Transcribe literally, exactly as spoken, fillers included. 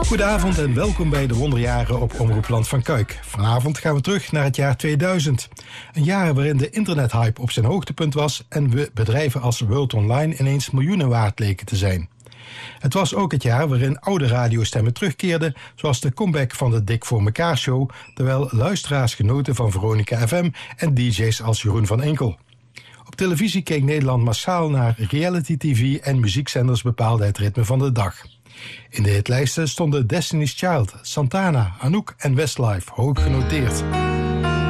Goedenavond en welkom bij de Wonderjaren op Omroep Land van Kuik. Vanavond gaan we terug naar het jaar tweeduizend. Een jaar waarin de internethype op zijn hoogtepunt was en we bedrijven als World Online ineens miljoenen waard leken te zijn. Het was ook het jaar waarin oude radiostemmen terugkeerden, zoals de comeback van de Dik voor mekaar show, terwijl luisteraars genoten van Veronica F M en D J's als Jeroen van Enkel. Op televisie keek Nederland massaal naar reality T V en muziekzenders bepaalden het ritme van de dag. In de hitlijsten stonden Destiny's Child, Santana, Anouk en Westlife hoog genoteerd.